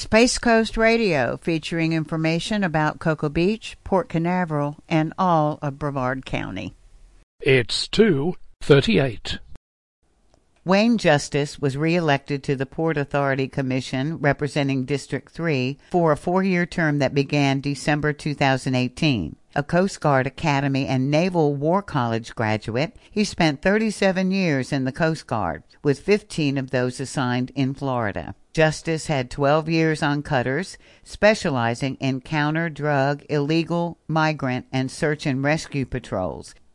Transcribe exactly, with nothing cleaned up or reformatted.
Space Coast Radio, featuring information about Cocoa Beach, Port Canaveral, and all of Brevard County. It's two thirty-eight. Wayne Justice was re-elected to the Port Authority Commission representing District three for a four-year term that began December two thousand eighteen. A Coast Guard Academy and Naval War College graduate, he spent thirty-seven years in the Coast Guard, with fifteen of those assigned in Florida. Justice had twelve years on cutters, specializing in counter-drug, illegal, migrant, and search and rescue patrols.